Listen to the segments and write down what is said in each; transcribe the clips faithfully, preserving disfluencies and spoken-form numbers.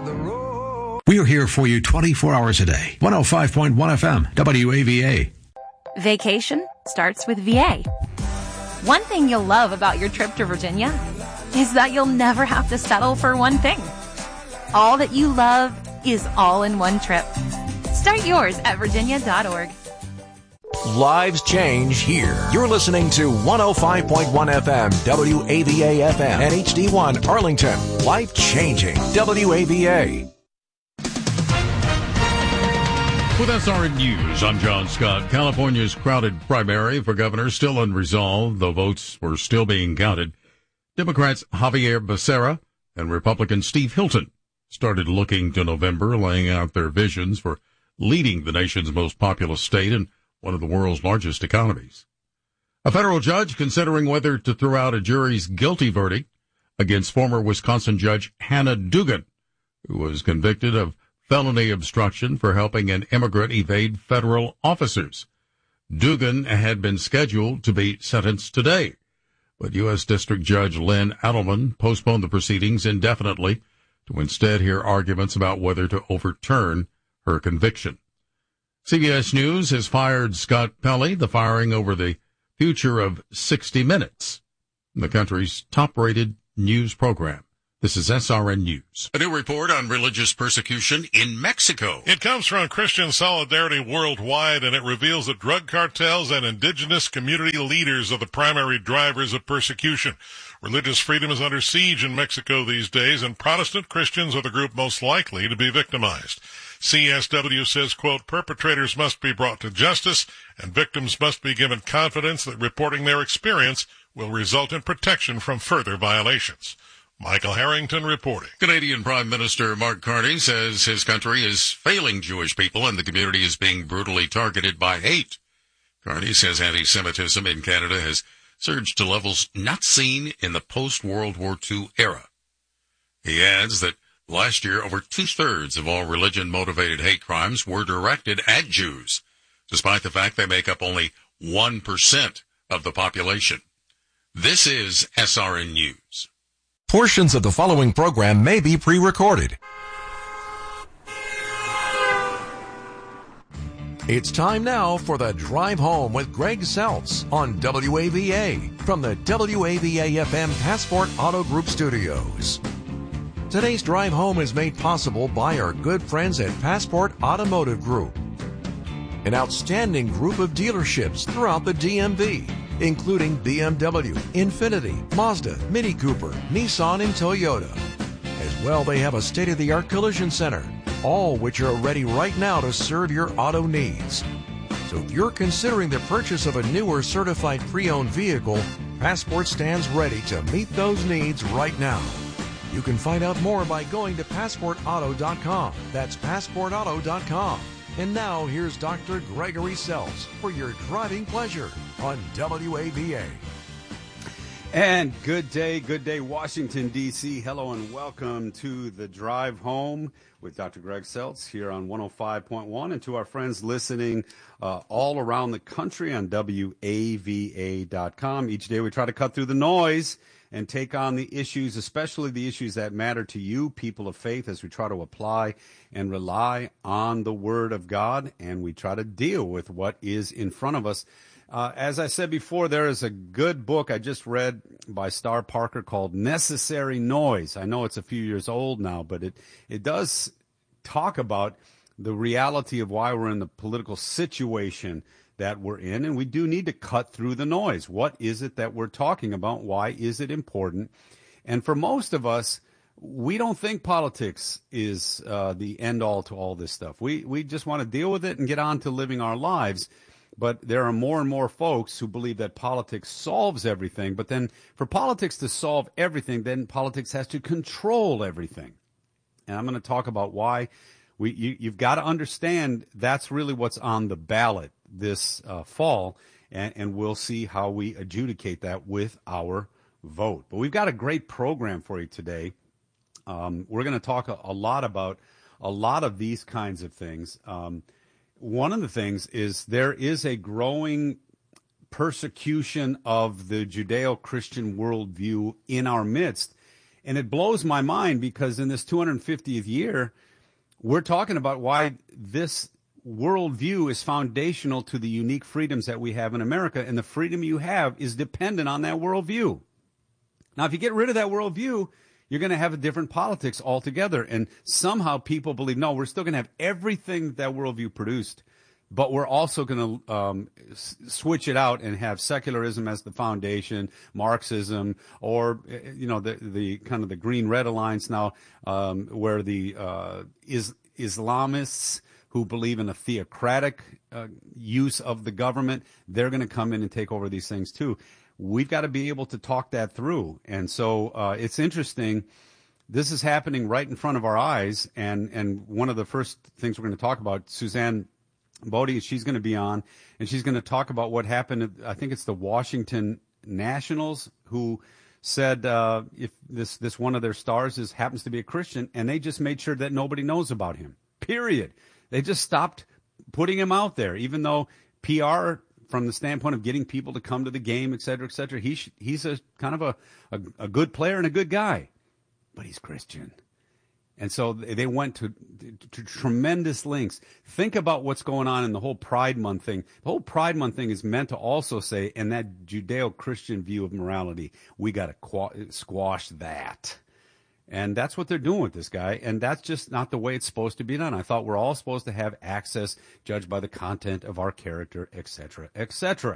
of the road. We're here for you twenty-four hours a day. one oh five point one F M, W A V A. Vacation starts with V A. One thing you'll love about your trip to Virginia is that you'll never have to settle for one thing. All that you love is all in one trip. Start yours at virginia dot org. Lives change here. You're listening to one oh five point one F M, W A V A F M, and H D one Arlington. Life changing. W A V A. With S R N News, I'm John Scott. California's crowded primary for governor still unresolved, though votes were still being counted. Democrats Javier Becerra and Republican Steve Hilton started looking to November, laying out their visions for leading the nation's most populous state and one of the world's largest economies. A federal judge considering whether to throw out a jury's guilty verdict against former Wisconsin Judge Hannah Duggan, who was convicted of felony obstruction for helping an immigrant evade federal officers. Duggan had been scheduled to be sentenced today, but U S. District Judge Lynn Adelman postponed the proceedings indefinitely to instead hear arguments about whether to overturn her conviction. C B S News has fired Scott Pelley, the firing over the future of sixty minutes, the country's top-rated news program. This is S R N News. A new report on religious persecution in Mexico. It comes from Christian Solidarity Worldwide, and it reveals that drug cartels and indigenous community leaders are the primary drivers of persecution. Religious freedom is under siege in Mexico these days, and Protestant Christians are the group most likely to be victimized. C S W says, quote, perpetrators must be brought to justice, and victims must be given confidence that reporting their experience will result in protection from further violations. Michael Harrington reporting. Canadian Prime Minister Mark Carney says his country is failing Jewish people and the community is being brutally targeted by hate. Carney says anti-Semitism in Canada has surged to levels not seen in the post-World War Two era. He adds that last year, over two-thirds of all religion-motivated hate crimes were directed at Jews, despite the fact they make up only one percent of the population. This is S R N News. Portions of the following program may be pre-recorded. It's time now for the Drive Home with Greg Seltz on W A V A from the W A V A F M Passport Auto Group Studios. Today's Drive Home is made possible by our good friends at Passport Automotive Group, an outstanding group of dealerships throughout the D M V, including B M W, Infiniti, Mazda, Mini Cooper, Nissan, and Toyota. As well, they have a state-of-the-art collision center, all which are ready right now to serve your auto needs. So if you're considering the purchase of a new or certified pre-owned vehicle, Passport stands ready to meet those needs right now. You can find out more by going to passport auto dot com. That's passport auto dot com. And now, here's Doctor Gregory Seltz for your driving pleasure on W A V A. And good day, good day, Washington, D C Hello and welcome to the Drive Home with Doctor Greg Seltz here on one oh five point one, and to our friends listening uh, all around the country on W A V A dot com. Each day we try to cut through the noise and take on the issues, especially the issues that matter to you, people of faith, as we try to apply and rely on the Word of God, and we try to deal with what is in front of us. Uh, as I said before, there is a good book I just read by Star Parker called Necessary Noise. I know it's a few years old now, but it, it does talk about the reality of why we're in the political situation that we're in, and we do need to cut through the noise. What is it that we're talking about? Why is it important? And for most of us, we don't think politics is uh, the end-all to all this stuff. We we just want to deal with it and get on to living our lives. But there are more and more folks who believe that politics solves everything. But then for politics to solve everything, then politics has to control everything. And I'm going to talk about why we you, you've got to understand that's really what's on the ballot this uh, fall, and, and we'll see how we adjudicate that with our vote. But we've got a great program for you today. Um, we're going to talk a, a lot about a lot of these kinds of things. Um, one of the things is there is a growing persecution of the Judeo-Christian worldview in our midst, And it blows my mind because in this two hundred fiftieth year, we're talking about why this worldview is foundational to the unique freedoms that we have in America, and the freedom you have is dependent on that worldview. Now, if you get rid of that worldview, you're going to have a different politics altogether, and somehow people believe, no, we're still going to have everything that worldview produced, but we're also going to um, s- switch it out and have secularism as the foundation, Marxism, or you know the the kind of the green-red alliance now, um, where the uh, is Islamists who believe in a theocratic uh, use of the government, they're going to come in and take over these things too. We've got to be able to talk that through, and so uh, it's interesting. This is happening right in front of our eyes, and and one of the first things we're going to talk about, Suzanne Bodie, she's going to be on, and she's going to talk about what happened. I think it's the Washington Nationals who said uh, if this this one of their stars is happens to be a Christian, and they just made sure that nobody knows about him. Period. They just stopped putting him out there, even though P R, from the standpoint of getting people to come to the game, et cetera, et cetera, he sh- he's a kind of a, a a good player and a good guy, but he's Christian. And so they went to, to tremendous lengths. Think about what's going on in the whole Pride Month thing. The whole Pride Month thing is meant to also say, in that Judeo-Christian view of morality, we got to qu- squash that. And that's what they're doing with this guy. And that's just not the way it's supposed to be done. I thought we're all supposed to have access judged by the content of our character, et cetera, et cetera.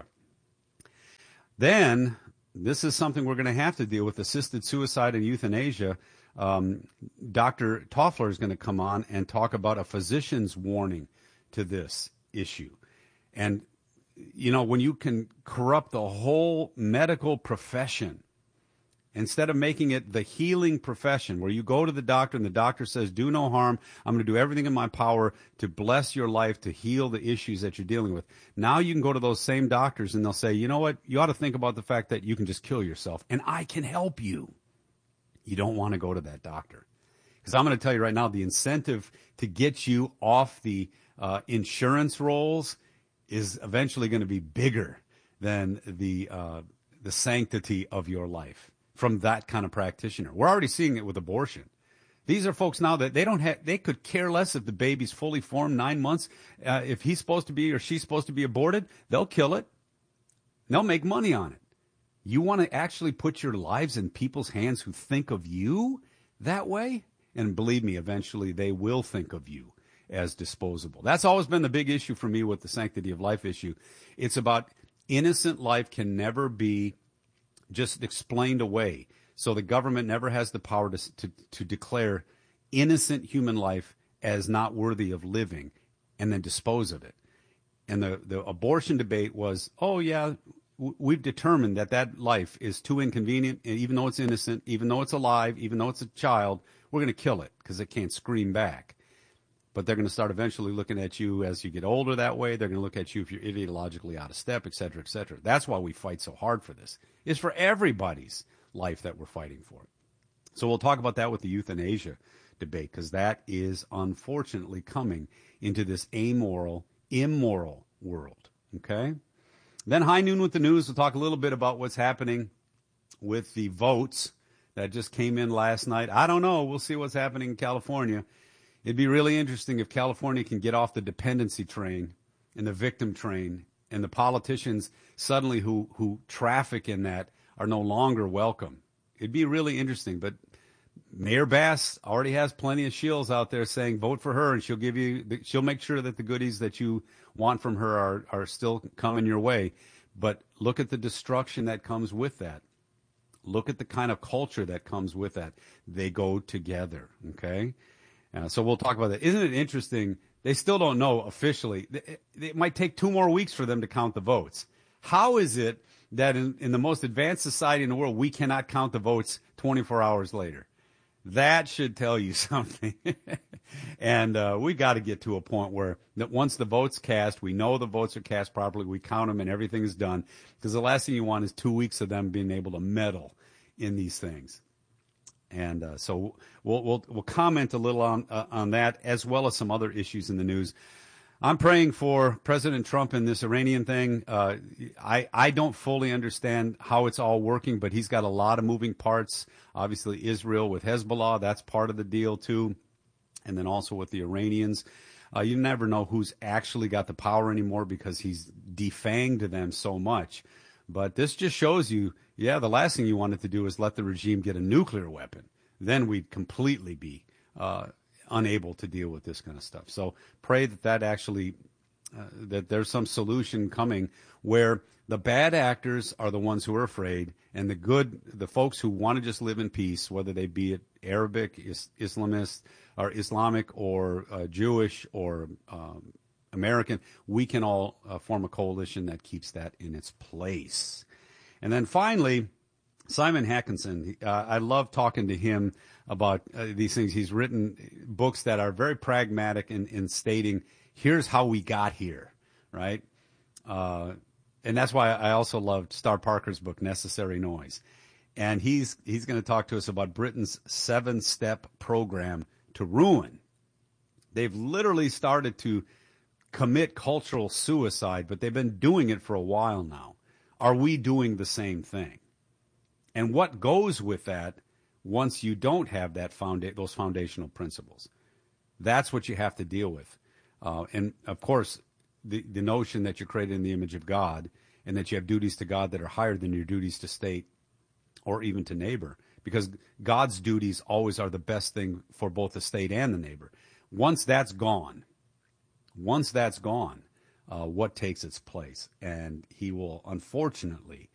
Then, this is something we're going to have to deal with, assisted suicide and euthanasia. Um, Doctor Toffler is going to come on and talk about a physician's warning to this issue. And, you know, when you can corrupt the whole medical profession, instead of making it the healing profession where you go to the doctor and the doctor says, do no harm, I'm going to do everything in my power to bless your life, to heal the issues that you're dealing with. Now you can go to those same doctors and they'll say, you know what, you ought to think about the fact that you can just kill yourself and I can help you. You don't want to go to that doctor. Because I'm going to tell you right now, the incentive to get you off the uh, insurance rolls is eventually going to be bigger than the uh, the sanctity of your life from that kind of practitioner. We're already seeing it with abortion. These are folks now that they don't have, they could care less if the baby's fully formed, nine months. Uh, if he's supposed to be or she's supposed to be aborted, they'll kill it. They'll make money on it. You want to actually put your lives in people's hands who think of you that way? And believe me, eventually they will think of you as disposable. That's always been the big issue for me with the sanctity of life issue. It's about innocent life can never be just explained away. So the government never has the power to, to, to declare innocent human life as not worthy of living and then dispose of it. And the, the abortion debate was, oh, yeah, we've determined that that life is too inconvenient, and even though it's innocent, even though it's alive, even though it's a child, we're going to kill it because it can't scream back. But they're going to start eventually looking at you as you get older that way. They're going to look at you if you're ideologically out of step, et cetera, et cetera. That's why we fight so hard for this. It's for everybody's life that we're fighting for. So we'll talk about that with the euthanasia debate because that is unfortunately coming into this amoral, immoral world. Okay? Then High Noon with the News, we'll talk a little bit about what's happening with the votes that just came in last night. I don't know. We'll see what's happening in California. It'd be really interesting if California can get off the dependency train and the victim train, and the politicians suddenly who, who traffic in that are no longer welcome. It'd be really interesting. But Mayor Bass already has plenty of shills out there saying vote for her, and she'll give you, she'll make sure that the goodies that you want from her are, are still coming your way. But look at the destruction that comes with that. Look at the kind of culture that comes with that. They go together, okay? Uh, so we'll talk about that. Isn't it interesting? They still don't know officially. It, it might take two more weeks for them to count the votes. How is it that in, in the most advanced society in the world, we cannot count the votes twenty-four hours later? That should tell you something. And uh, we got to get to a point where that once the vote's cast, we know the votes are cast properly, we count them, and everything is done. Because the last thing you want is two weeks of them being able to meddle in these things. And uh, so we'll, we'll we'll comment a little on uh, on that, as well as some other issues in the news. I'm praying for President Trump and this Iranian thing. Uh, I, I don't fully understand how it's all working, but he's got a lot of moving parts. Obviously, Israel with Hezbollah, that's part of the deal, too. And then also with the Iranians. Uh, you never know who's actually got the power anymore because he's defanged them so much. But this just shows you, yeah, the last thing you wanted to do is let the regime get a nuclear weapon. Then we'd completely be uh, unable to deal with this kind of stuff. So pray that that actually, uh, that there's some solution coming where the bad actors are the ones who are afraid, and the good, the folks who want to just live in peace, whether they be it Arabic, is, Islamist, or Islamic, or uh, Jewish, or um, American, we can all uh, form a coalition that keeps that in its place. And then finally, Simon Hackinson, uh, I love talking to him about uh, these things. He's written books that are very pragmatic in, in stating, here's how we got here, right? Uh, and that's why I also loved Star Parker's book, Necessary Noise. And he's he's going to talk to us about Britain's seven-step program to ruin. They've literally started to commit cultural suicide, but they've been doing it for a while now. Are we doing the same thing? And what goes with that once you don't have that founda- those foundational principles? That's what you have to deal with. Uh, and, of course, the, the notion that you're created in the image of God and that you have duties to God that are higher than your duties to state or even to neighbor, because God's duties always are the best thing for both the state and the neighbor. Once that's gone, once that's gone, uh, what takes its place? And he will, unfortunately,